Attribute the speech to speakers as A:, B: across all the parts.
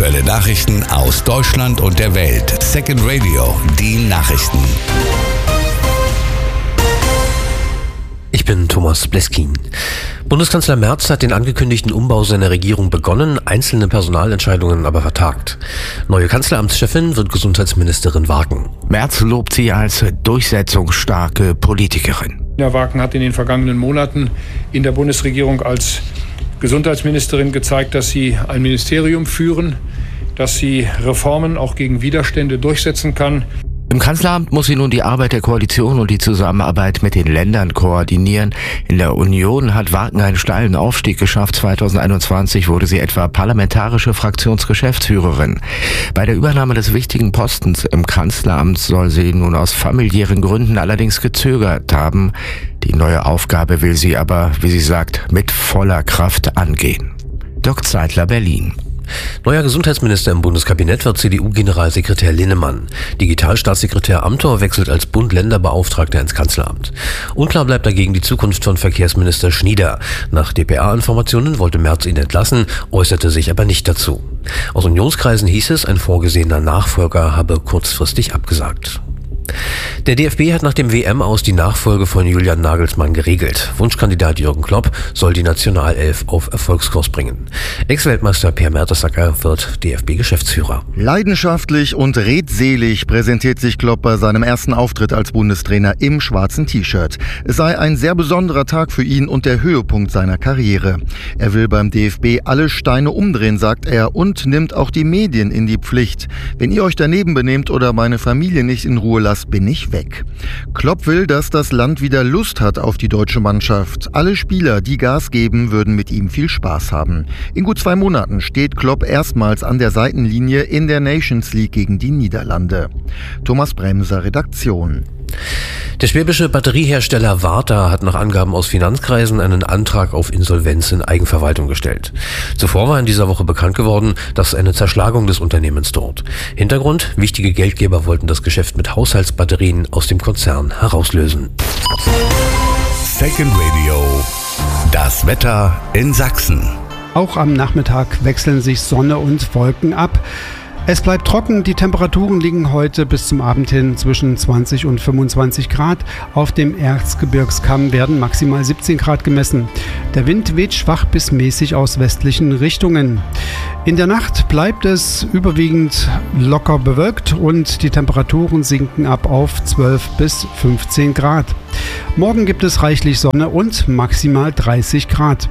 A: Aktuelle Nachrichten aus Deutschland und der Welt. Second Radio, die Nachrichten.
B: Ich bin Thomas Bleskin. Bundeskanzler Merz hat den angekündigten Umbau seiner Regierung begonnen, einzelne Personalentscheidungen aber vertagt. Neue Kanzleramtschefin wird Gesundheitsministerin Wagen.
C: Merz lobt sie als durchsetzungsstarke Politikerin.
D: Nina Wagen hat in den vergangenen Monaten in der Bundesregierung als Gesundheitsministerin gezeigt, dass sie ein Ministerium führen, dass sie Reformen auch gegen Widerstände durchsetzen kann.
C: Im Kanzleramt muss sie nun die Arbeit der Koalition und die Zusammenarbeit mit den Ländern koordinieren. In der Union hat Wagen einen steilen Aufstieg geschafft. 2021 wurde sie etwa parlamentarische Fraktionsgeschäftsführerin. Bei der Übernahme des wichtigen Postens im Kanzleramt soll sie nun aus familiären Gründen allerdings gezögert haben. Die neue Aufgabe will sie aber, wie sie sagt, mit voller Kraft angehen. Dirk Zeitler, Berlin.
B: Neuer Gesundheitsminister im Bundeskabinett wird CDU-Generalsekretär Linnemann. Digitalstaatssekretär Amthor wechselt als Bund-Länder-Beauftragter ins Kanzleramt. Unklar bleibt dagegen die Zukunft von Verkehrsminister Schnieder. Nach dpa-Informationen wollte Merz ihn entlassen, äußerte sich aber nicht dazu. Aus Unionskreisen hieß es, ein vorgesehener Nachfolger habe kurzfristig abgesagt. Der DFB hat nach dem WM-Aus die Nachfolge von Julian Nagelsmann geregelt. Wunschkandidat Jürgen Klopp soll die Nationalelf auf Erfolgskurs bringen. Ex-Weltmeister Per Mertesacker wird DFB-Geschäftsführer.
E: Leidenschaftlich und redselig präsentiert sich Klopp bei seinem ersten Auftritt als Bundestrainer im schwarzen T-Shirt. Es sei ein sehr besonderer Tag für ihn und der Höhepunkt seiner Karriere. Er will beim DFB alle Steine umdrehen, sagt er, und nimmt auch die Medien in die Pflicht. Wenn ihr euch daneben benehmt oder meine Familie nicht in Ruhe lasst, bin ich weg. Klopp will, dass das Land wieder Lust hat auf die deutsche Mannschaft. Alle Spieler, die Gas geben, würden mit ihm viel Spaß haben. In gut 2 Monaten steht Klopp erstmals an der Seitenlinie in der Nations League gegen die Niederlande. Thomas Bremser, Redaktion.
B: Der schwäbische Batteriehersteller Varta hat nach Angaben aus Finanzkreisen einen Antrag auf Insolvenz in Eigenverwaltung gestellt. Zuvor war in dieser Woche bekannt geworden, dass eine Zerschlagung des Unternehmens droht. Hintergrund: wichtige Geldgeber wollten das Geschäft mit Haushaltsbatterien aus dem Konzern herauslösen.
A: Second Radio, das Wetter in Sachsen.
F: Auch am Nachmittag wechseln sich Sonne und Wolken ab. Es bleibt trocken, die Temperaturen liegen heute bis zum Abend hin zwischen 20 und 25 Grad. Auf dem Erzgebirgskamm werden maximal 17 Grad gemessen. Der Wind weht schwach bis mäßig aus westlichen Richtungen. In der Nacht bleibt es überwiegend locker bewölkt und die Temperaturen sinken ab auf 12 bis 15 Grad. Morgen gibt es reichlich Sonne und maximal 30 Grad.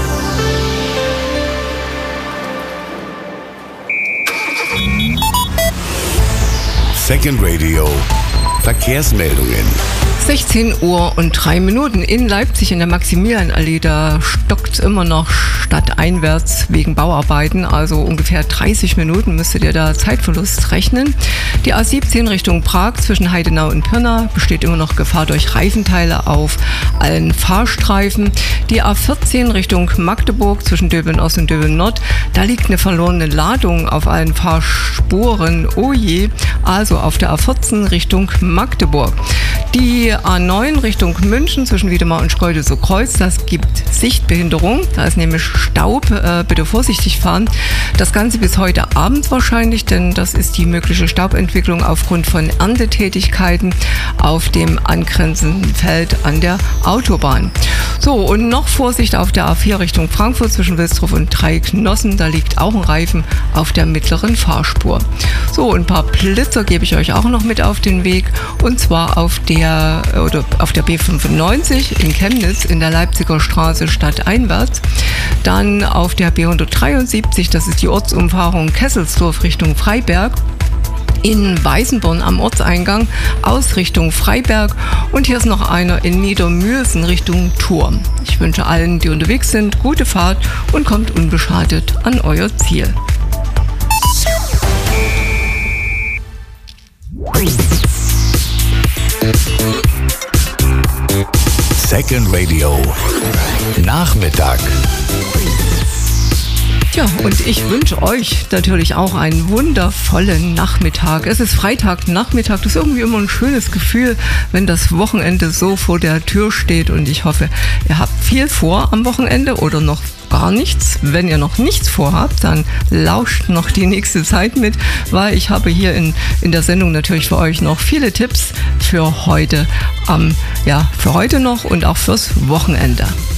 A: Second Radio, Verkehrsmeldungen.
G: 16 Uhr und 3 Minuten in Leipzig in der Maximilianallee. Da stockt es immer noch stadteinwärts wegen Bauarbeiten. Also ungefähr 30 Minuten müsstet ihr da Zeitverlust rechnen. Die A17 Richtung Prag zwischen Heidenau und Pirna besteht immer noch Gefahr durch Reifenteile auf allen Fahrstreifen. Die A14 Richtung Magdeburg zwischen Döbeln Ost und Döbeln Nord. Da liegt eine verlorene Ladung auf allen Fahrspuren. Oh je, also auf der A14 Richtung Magdeburg. Die A9 Richtung München zwischen Wiedemar und Schkeuditzow-Kreuz, das gibt Sichtbehinderung. Da ist nämlich Staub. Bitte vorsichtig fahren. Das Ganze bis heute Abend wahrscheinlich, denn das ist die mögliche Staubentwicklung aufgrund von Erntetätigkeiten auf dem angrenzenden Feld an der Autobahn. So, und noch Vorsicht auf der A4 Richtung Frankfurt zwischen Wilsdruff und Dreiknossen. Da liegt auch ein Reifen auf der mittleren Fahrspur. So, ein paar Blitzer gebe ich euch auch noch mit auf den Weg. Und zwar auf der B95 in Chemnitz in der Leipziger Straße stadteinwärts. Dann auf der B173, das ist die Ortsumfahrung Kesselsdorf Richtung Freiberg. In Weißenborn am Ortseingang aus Richtung Freiberg und hier ist noch einer in Niedermühlsen Richtung Turm. Ich wünsche allen, die unterwegs sind, gute Fahrt und kommt unbeschadet an euer Ziel.
A: Second Radio, Nachmittag.
G: Ja, und ich wünsche euch natürlich auch einen wundervollen Nachmittag. Es ist Freitagnachmittag, das ist irgendwie immer ein schönes Gefühl, wenn das Wochenende so vor der Tür steht. Und ich hoffe, ihr habt viel vor am Wochenende oder noch gar nichts. Wenn ihr noch nichts vorhabt, dann lauscht noch die nächste Zeit mit, weil ich habe hier in der Sendung natürlich für euch noch viele Tipps für heute, für heute noch und auch fürs Wochenende.